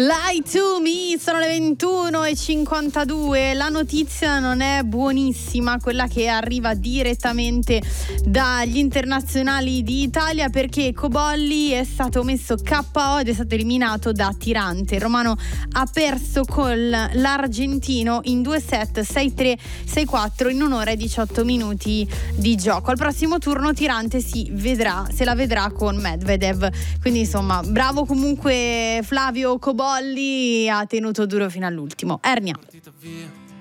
Lie to me, sono le 21:52. La notizia non è buonissima, quella che arriva direttamente dagli internazionali di Italia, perché Cobolli è stato messo KO ed è stato eliminato da Tirante. Il romano ha perso con l'argentino in 2 set, 6-3, 6-4 in 1 ora e 18 minuti di gioco. Al prossimo turno Tirante se la vedrà con Medvedev. Quindi insomma, bravo comunque Flavio Cobolli, ha tenuto duro fino all'ultimo. Ernia.